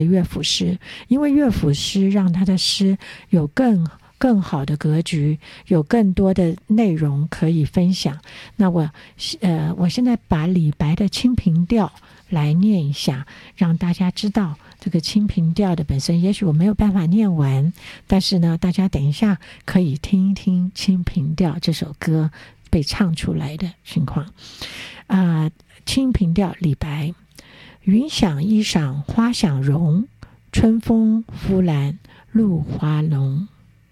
乐府诗，因为乐府诗让他的诗有更好的格局，有更多的内容可以分享。那我现在把李白的《清平调》来念一下，让大家知道这个《清平调》的本身，也许我没有办法念完，但是呢，大家等一下可以听一听《清平调》这首歌被唱出来的情况。清平调，李白。云想衣裳花想容，春风拂槛露华浓。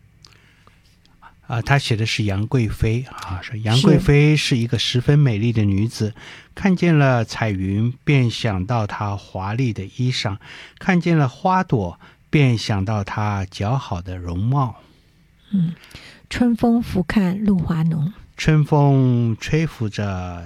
他写的是杨贵妃说杨贵妃是一个十分美丽的女子，看见了彩云便想到她华丽的衣裳，看见了花朵便想到她姣好的容貌。 春风拂槛露华浓， 春风吹拂着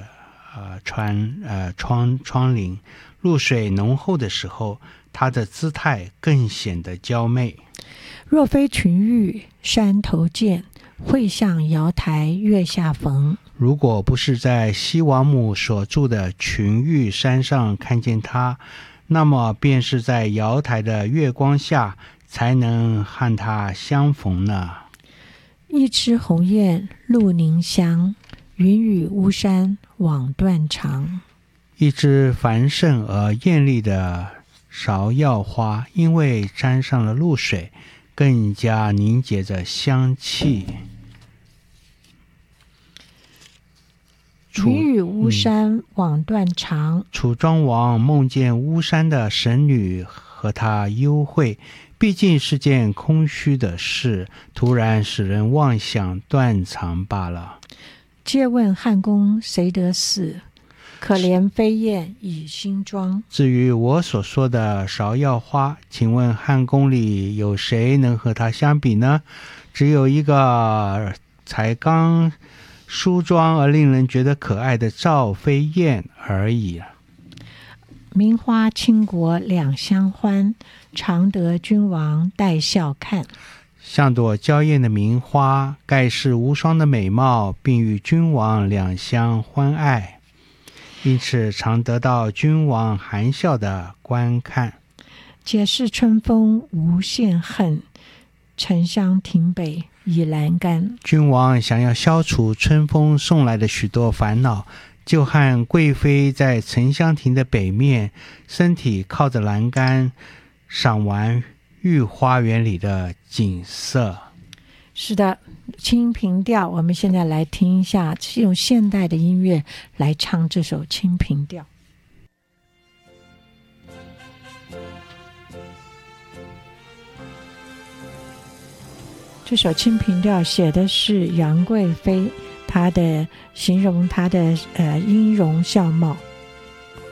窗棂，露水浓厚的时候，她的姿态更显得娇媚。 若非群玉山头见，会向瑶台月下逢。 如果不是在西王母所住的群玉山上看见她，那么便是在瑶台的月光下才能和她相逢呢。 一枝红艳露凝香，云雨巫山枉断肠。 一枝繁盛而艳丽的芍药花，因为沾上了露水，更加凝结着香气。 云雨巫山枉断肠。 楚庄王梦见巫山的神女和他幽会，毕竟是件空虚的事，突然使人妄想断肠罢了。 借问汉宫谁得似？可怜飞燕倚新妆。 至于我所说的芍药花，请问汉宫里有谁能和它相比呢？只有一个才刚梳妆而令人觉得可爱的赵飞燕而已。 名花倾国两相欢，常得君王带笑看。 像朵娇艳的名花，盖世无双的美貌，并与君王两相欢爱，因此常得到君王含笑的观看。 解释春风无限恨，沉香亭北倚阑干。 君王想要消除春风送来的许多烦恼，就和贵妃在沉香亭的北面，身体靠着栏杆，赏玩御花园里的景色。 是的，清平调，我们现在来听一下，用现代的音乐来唱这首清平调。这首清平调写的是杨贵妃，她的形容她的音容笑貌。